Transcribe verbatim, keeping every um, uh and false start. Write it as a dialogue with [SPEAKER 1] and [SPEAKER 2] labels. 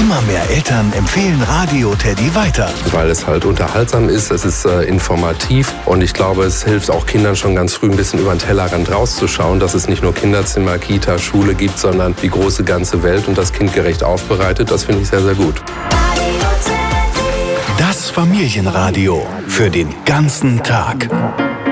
[SPEAKER 1] Immer mehr Eltern empfehlen Radio Teddy weiter.
[SPEAKER 2] Weil es halt unterhaltsam ist, es ist äh, informativ und ich glaube, es hilft auch Kindern schon ganz früh ein bisschen über den Tellerrand rauszuschauen, dass es nicht nur Kinderzimmer, Kita, Schule gibt, sondern die große ganze Welt und das kindgerecht aufbereitet. Das finde ich sehr, sehr gut.
[SPEAKER 1] Das Familienradio für den ganzen Tag.